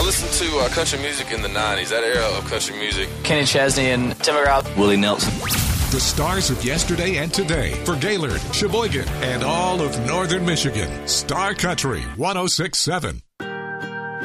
listened to country music in the 90s, that era of country music. Kenny Chesney and Tim McGraw. Willie Nelson. The stars of yesterday and today for Gaylord, Sheboygan, and all of northern Michigan. Star Country 106.7.